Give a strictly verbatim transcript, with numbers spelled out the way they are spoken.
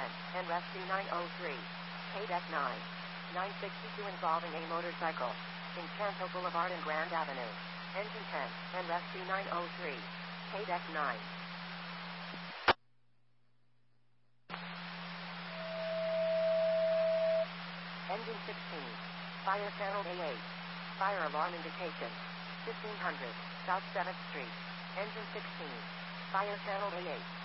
ten, N R E S C nine oh three, K deck nine, nine sixty-two involving a motorcycle, in Chanto Boulevard and Grand Avenue. Engine ten, N R E S C nine oh three, K deck nine. Engine sixteen, fire channel A eight, fire alarm indication, fifteen hundred, South seventh Street. Engine sixteen, fire channel A eight.